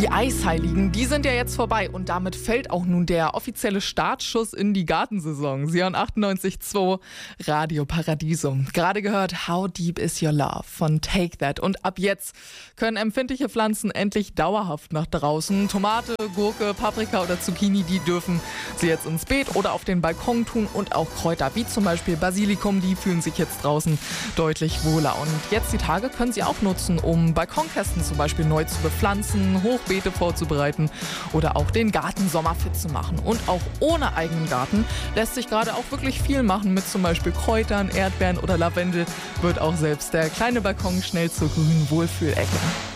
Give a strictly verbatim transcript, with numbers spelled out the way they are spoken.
Die Eisheiligen, die sind ja jetzt vorbei und damit fällt auch nun der offizielle Startschuss in die Gartensaison. Sie hören achtundneunzig Komma zwei Radio Paradiso. Gerade gehört How Deep Is Your Love von Take That. Und ab jetzt können empfindliche Pflanzen endlich dauerhaft nach draußen. Tomate, Gurke, Paprika oder Zucchini, die dürfen sie jetzt ins Beet oder auf den Balkon tun. Und auch Kräuter wie zum Beispiel Basilikum, die fühlen sich jetzt draußen deutlich wohler. Und jetzt die Tage können sie auch nutzen, um Balkonkästen zum Beispiel neu zu bepflanzen, Hochbeete vorzubereiten oder auch den Garten sommerfit zu machen. Und auch ohne eigenen Garten lässt sich gerade auch wirklich viel machen mit zum Beispiel Kräutern, Erdbeeren oder Lavendel. Wird auch selbst der kleine Balkon schnell zur grünen Wohlfühlecke.